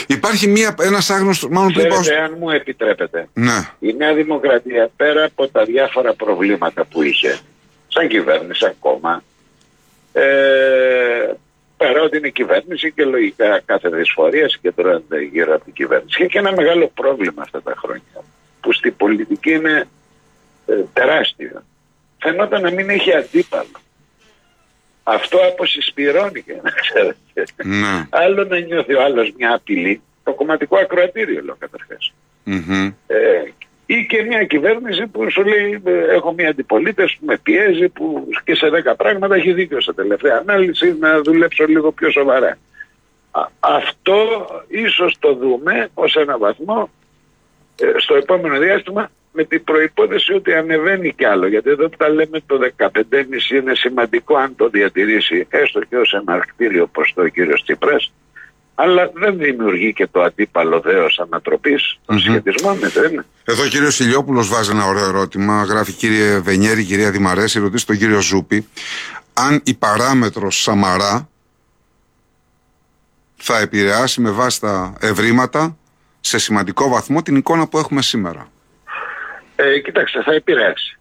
Υπάρχει ένας άγνωστος, μάλλον που είπα. Αν μου επιτρέπετε, ναι. Η Νέα Δημοκρατία, πέρα από τα διάφορα προβλήματα που είχε, σαν κυβέρνηση, σαν κόμμα, πέρα ότι είναι κυβέρνηση και λογικά κάθε δυσφορία συγκεντρώνεται γύρω από την κυβέρνηση. Είχε και ένα μεγάλο πρόβλημα αυτά τα χρόνια, που στη πολιτική είναι τεράστιο. Φαινόταν να μην έχει αντίπαλο. Αυτό αποσυσπυρώνει, να ξέρετε. Ναι. Άλλο να νιώθει ο άλλος μια απειλή, το κομματικό ακροατήριο λέω καταρχάς. Ή και μια κυβέρνηση που σου λέει έχω μια αντιπολίτευση που με πιέζει, που και σε 10 πράγματα έχει δίκιο σε τελευταία ανάλυση, να δουλέψω λίγο πιο σοβαρά. Αυτό ίσως το δούμε ως ένα βαθμό στο επόμενο διάστημα, με την προϋπόθεση ότι ανεβαίνει κι άλλο. Γιατί εδώ που τα λέμε το 15,5 είναι σημαντικό αν το διατηρήσει έστω και ως ένα αρκτήριο ποστό ο κύριος Τσίπρας, αλλά δεν δημιουργεί και το αντίπαλο δέος ανατροπής των σχετισμών, δεν. Εδώ ο κύριος Ηλιόπουλος βάζει ένα ωραίο ερώτημα. Γράφει: κύριε Βενιέρη, κυρία Δημαρέση, ρωτήσει τον κύριο Ζούπη αν η παράμετρος Σαμαρά θα επηρεάσει με βάση τα ευρήματα σε σημαντικό βαθμό την εικόνα που έχουμε σήμερα. Κοιτάξτε, θα επηρεάσει.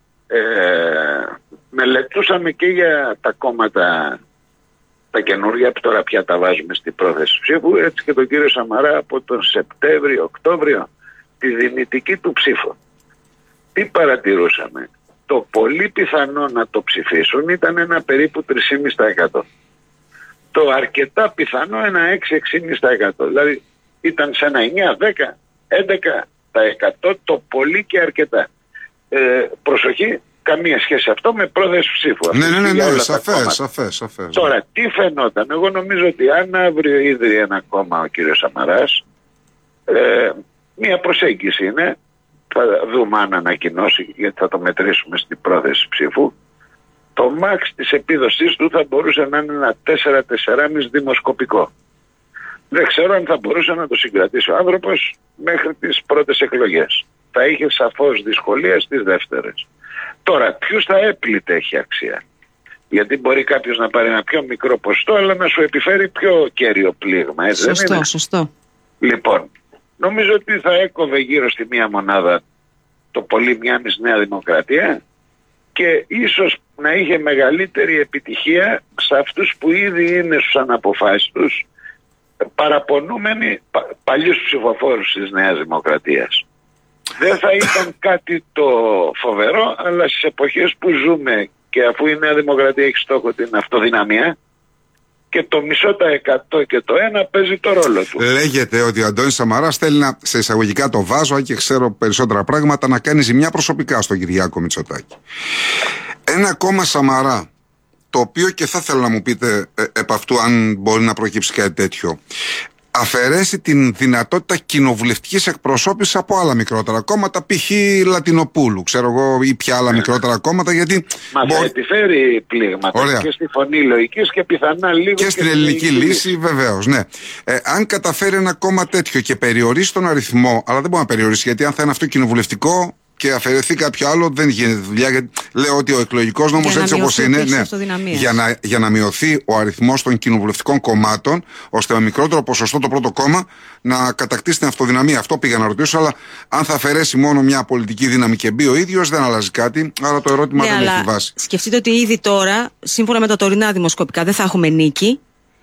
Μελετούσαμε και για τα κόμματα τα καινούργια που τώρα πια τα βάζουμε στην πρόθεση ψήφου, έτσι και τον κύριο Σαμαρά από τον Σεπτέμβριο-Οκτώβριο, τη δυνητική του ψήφο. Τι παρατηρούσαμε? Το πολύ πιθανό να το ψηφίσουν ήταν ένα περίπου 3,5%. Το αρκετά πιθανό ένα 6-6,5%. Δηλαδή ήταν σε ένα 9-10-11% το πολύ και αρκετά. Προσοχή, καμία σχέση αυτό με πρόθεση ψήφου. Ναι, σαφές. Τώρα, τι φαινόταν? Εγώ νομίζω ότι αν αύριο ίδρυε ένα κόμμα ο κύριος Σαμαράς, μία προσέγγιση είναι, θα δούμε αν ανακοινώσει, γιατί θα το μετρήσουμε στην πρόθεση ψήφου, το μάξ της επίδοσής του θα μπορούσε να είναι ένα 4-4,5 δημοσκοπικό. Δεν ξέρω αν θα μπορούσε να το συγκρατήσει ο άνθρωπος μέχρι τις πρώτες εκλογές. Θα είχε σαφώς δυσκολία στις δεύτερες. Τώρα, ποιους θα έπλητε έχει αξία. Γιατί μπορεί κάποιος να πάρει ένα πιο μικρό ποσοστό, αλλά να σου επιφέρει πιο κέριο πλήγμα. Έτσι σωστό. Λοιπόν, νομίζω ότι θα έκοβε γύρω στη μία μονάδα το πολύ μιάμις Νέα Δημοκρατία και ίσως να είχε μεγαλύτερη επιτυχία σε αυτούς που ήδη είναι στους αναποφάσεις τους, παραπονούμενοι παλιούς ψηφοφόρους της Νέας Δημοκρατίας. Δεν θα ήταν κάτι το φοβερό, αλλά στις εποχές που ζούμε και αφού η Νέα Δημοκρατία έχει στόχο την αυτοδυναμία και το 0,5% και το 1% παίζει το ρόλο του. Λέγεται ότι ο Αντώνης Σαμαράς θέλει να, σε εισαγωγικά το βάζω, αν και ξέρω περισσότερα πράγματα, να κάνει ζημιά προσωπικά στον Κυριάκο Μητσοτάκη. Ένα κόμμα Σαμαρά, το οποίο και θα ήθελα να μου πείτε επ' αυτού αν μπορεί να προκύψει κάτι τέτοιο, αφαιρέσει την δυνατότητα κοινοβουλευτικής εκπροσώπησης από άλλα μικρότερα κόμματα, π.χ. Λατινοπούλου, ξέρω εγώ, ή ποια άλλα μικρότερα κόμματα, γιατί. Θα επιφέρει πλήγματα. Ωραία. Και στη φωνή λογικής και πιθανά λίγο και στην ελληνική λύση, βεβαίως, ναι. Αν καταφέρει ένα κόμμα τέτοιο και περιορίσει τον αριθμό, αλλά δεν μπορεί να περιορίσει, γιατί αν θα είναι αυτό κοινοβουλευτικό και αφαιρεθεί κάποιο άλλο, δεν γίνεται δουλειά. Γιατί λέω ότι ο εκλογικός νόμος έτσι όπως είναι, για να μειωθεί ο αριθμός των κοινοβουλευτικών κομμάτων, ώστε με μικρότερο ποσοστό το πρώτο κόμμα να κατακτήσει την αυτοδυναμία. Αυτό πήγα να ρωτήσω, αλλά αν θα αφαιρέσει μόνο μια πολιτική δύναμη και μπει ο ίδιος, δεν αλλάζει κάτι. Άρα το ερώτημα δεν έχει βάση. Σκεφτείτε ότι ήδη τώρα, σύμφωνα με τα τωρινά δημοσκοπικά, δεν θα έχουμε νίκη.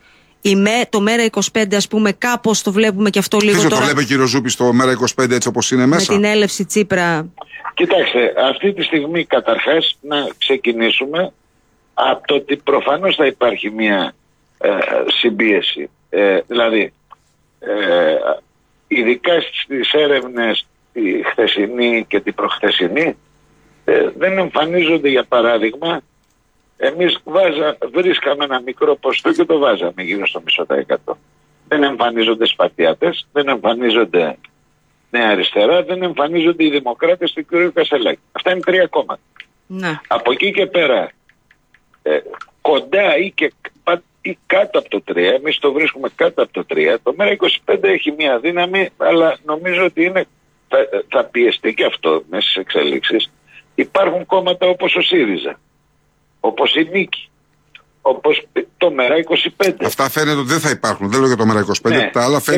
Το ΜέΡΑ25, ας πούμε, κάπως το βλέπουμε και αυτό λίγο τώρα. Το βλέπει ο κύριος Ζούπης το ΜέΡΑ25 έτσι όπως είναι μέσα. Με την έλευση Τσίπρα. Κοιτάξτε, αυτή τη στιγμή καταρχάς να ξεκινήσουμε από το ότι προφανώς θα υπάρχει μια συμπίεση. Δηλαδή, ειδικά στις έρευνες τη χθεσινή και την προχθεσινή, δεν εμφανίζονται, για παράδειγμα, εμείς βρίσκαμε ένα μικρό ποστό και το βάζαμε γύρω στο 0,5%. Δεν εμφανίζονται Σπαρτιάτες, δεν εμφανίζονται Νέα Αριστερά, δεν εμφανίζονται οι Δημοκράτες του κ. Κασελάκη. Αυτά είναι 3 κόμματα. Ναι. Από εκεί και πέρα, κοντά ή κάτω από το 3, εμείς το βρίσκουμε κάτω από το 3, το ΜέΡΑ25 έχει μια δύναμη, αλλά νομίζω ότι θα πιεστεί και αυτό μέσα στις εξελίξεις. Υπάρχουν κόμματα όπως ο ΣΥΡΙΖΑ, όπως η Νίκη, όπως το ΜέΡΑ25. Αυτά φαίνεται ότι δεν θα υπάρχουν. Δεν λέω για το ΜέΡΑ25, τα άλλα φαίνεται.